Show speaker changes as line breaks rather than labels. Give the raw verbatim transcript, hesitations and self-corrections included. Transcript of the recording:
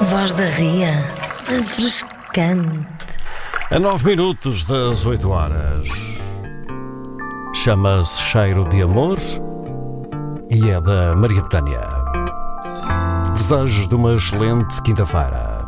voz da ria, refrescante.
A nove minutos das oito horas. Chama-se Cheiro de Amor e é da Maria Betânia. Desejos de uma excelente quinta-feira.